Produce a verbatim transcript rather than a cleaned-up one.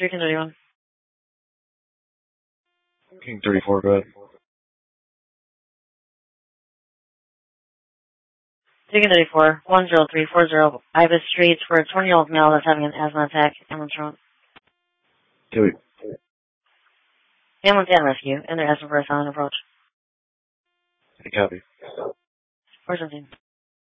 three, King thirty-one. King thirty-four, go ahead. three, King thirty-four, one zero three four zero, Ibis Street, for a twenty-year-old male that's having an asthma attack. Ambulance front. Do it. Ambulance and rescue, and they're asking for a silent approach. I copy. four seventeen.